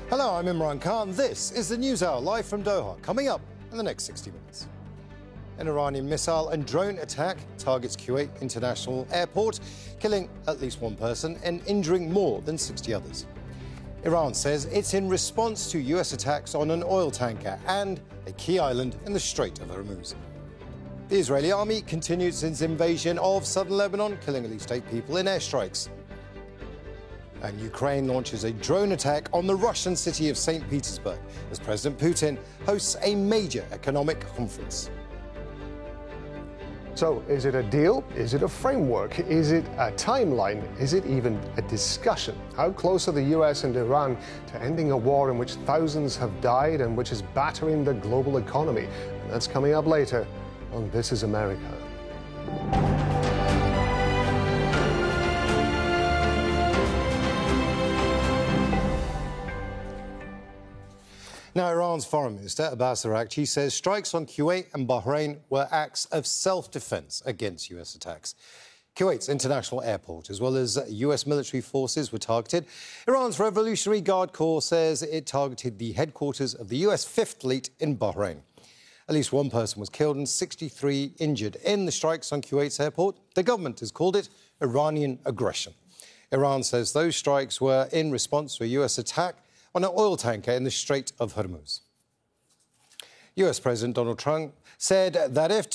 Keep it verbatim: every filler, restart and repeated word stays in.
Hello, I'm Imran Khan. This is the News Hour, live from Doha, coming up in the next sixty minutes. An Iranian missile and drone attack targets Kuwait International Airport, killing at least one person and injuring more than sixty others. Iran says it's in response to U S attacks on an oil tanker and a key island in the Strait of Hormuz. The Israeli army continues its invasion of southern Lebanon, killing at least eight people in airstrikes. And Ukraine launches a drone attack on the Russian city of Saint Petersburg as President Putin hosts a major economic conference. So, is it a deal? Is it a framework? Is it a timeline? Is it even a discussion? How close are the U S and Iran to ending a war in which thousands have died and which is battering the global economy? And that's coming up later on This is America. Now, Iran's Foreign Minister Abbas Araghchi says strikes on Kuwait and Bahrain were acts of self-defense against U S attacks. Kuwait's international airport, as well as U S military forces, were targeted. Iran's Revolutionary Guard Corps says it targeted the headquarters of the U S Fifth Fleet in Bahrain. At least one person was killed and sixty-three injured in the strikes on Kuwait's airport. The government has called it Iranian aggression. Iran says those strikes were in response to a U S attack on an oil tanker in the Strait of Hormuz. U S President Donald Trump said that if